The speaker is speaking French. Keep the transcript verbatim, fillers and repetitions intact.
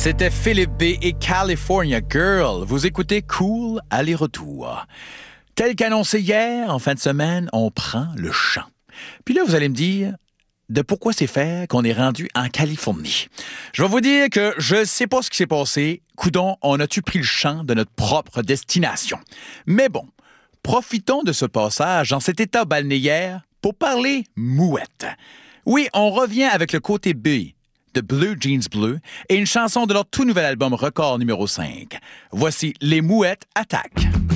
C'était Philippe B et California Girl. Vous écoutez Cool aller-retour. Tel qu'annoncé hier, en fin de semaine, on prend le champ. Puis là, vous allez me dire de pourquoi c'est fait qu'on est rendu en Californie. Je vais vous dire que je sais pas ce qui s'est passé. Coudon, on a-tu pris le champ de notre propre destination? Mais bon, profitons de ce passage dans cet état balnéaire pour parler mouette. Oui, on revient avec le côté B de Blue Jeans Bleu et une chanson de leur tout nouvel album Record numéro cinq. Voici Les Mouettes attaquent.